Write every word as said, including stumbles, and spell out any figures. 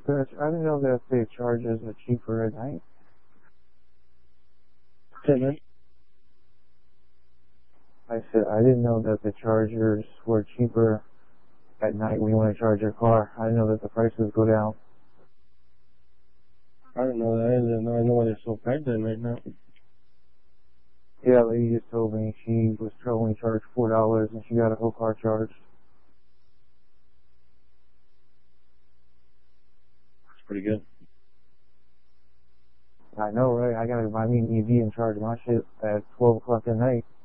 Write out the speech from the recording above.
But I didn't know that the charges are cheaper at night. Okay, I said I didn't know that the chargers were cheaper at night when you want to charge your car. I didn't know that the prices go down. I didn't know that either. Now I know why they're so bad then right now. Yeah, the lady just told me she was only charged four dollars and she got a whole car charged. It's pretty good. I know, right? I gotta buy me an E V and charge my shit at twelve o'clock at night.